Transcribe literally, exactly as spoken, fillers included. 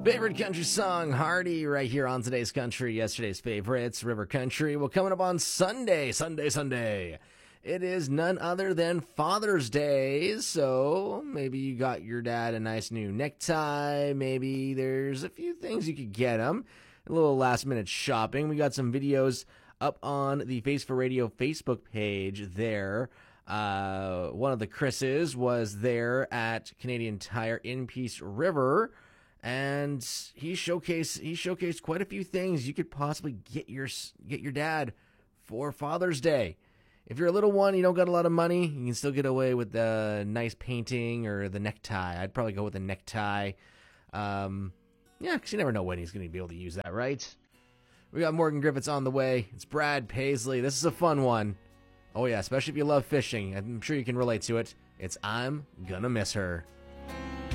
Favorite country song, Hardy, right here on today's country, yesterday's favorites, River Country. Well, coming up on Sunday, Sunday, Sunday, it is none other than Father's Day. So maybe you got your dad a nice new necktie. Maybe there's a few things you could get him. A little last minute shopping. We got some videos up on the Face for Radio Facebook page there. Uh, one of the Chris's was there at Canadian Tire in Peace River. And he showcased he showcased quite a few things you could possibly get your get your dad for Father's Day. If you're a little one, you don't got a lot of money, you can still get away with the nice painting or the necktie. I'd probably go with the necktie. Um, yeah, because you never know when he's going to be able to use that, right? We got Morgan Griffiths on the way. It's Brad Paisley. This is a fun one. Oh yeah, especially if you love fishing. I'm sure you can relate to it. It's I'm Gonna Miss Her.